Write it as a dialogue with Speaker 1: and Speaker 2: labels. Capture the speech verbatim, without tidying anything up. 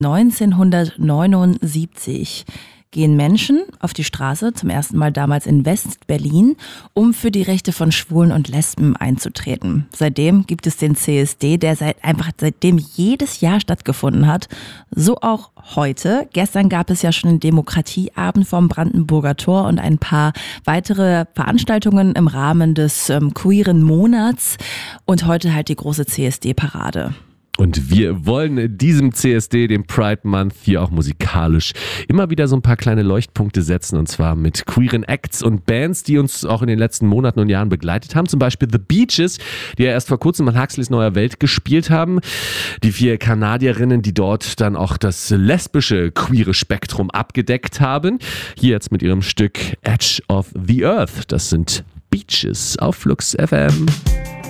Speaker 1: neunzehnhundertneunundsiebzig gehen Menschen auf die Straße, zum ersten Mal damals in West-Berlin, um für die Rechte von Schwulen und Lesben einzutreten. Seitdem gibt es den C S D, der seit einfach seitdem jedes Jahr stattgefunden hat. So auch heute. Gestern gab es ja schon den Demokratieabend vom Brandenburger Tor und ein paar weitere Veranstaltungen im Rahmen des ähm, queeren Monats und heute halt die große C S D-Parade.
Speaker 2: Und wir wollen diesem C S D, dem Pride Month, hier auch musikalisch immer wieder so ein paar kleine Leuchtpunkte setzen. Und zwar mit queeren Acts und Bands, die uns auch in den letzten Monaten und Jahren begleitet haben. Zum Beispiel The Beaches, die ja erst vor kurzem an Huxleys Neuer Welt gespielt haben. Die vier Kanadierinnen, die dort dann auch das lesbische queere Spektrum abgedeckt haben. Hier jetzt mit ihrem Stück Edge of the Earth. Das sind Beaches auf Flux F M.